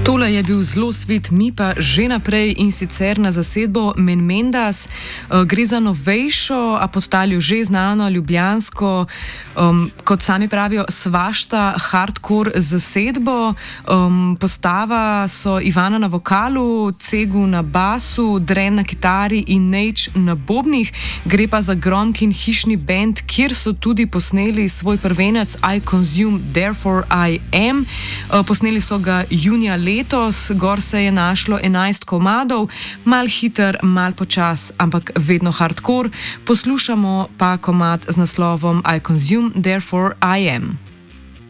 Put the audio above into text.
Tole je bil zelo svit, mi pa že naprej in sicer na zasedbo Menmendas. Gre za novejšo, a postaljo že znano ljubljansko, kot sami pravijo, svašta hardcore zasedbo. Postava so Ivana na vokalu, Cegu na basu, Dren na kitari in Nejč na bobnih. Gre pa za gromki in hišni band, kjer so tudi posneli svoj prvenec I Consume, Therefore I Am. Posneli so ga junija letos, gor se je našlo 11 komadov, mal hiter, mal počas, ampak vedno hardcore. Poslušamo pa komad z naslovom I Consume, Therefore I Am.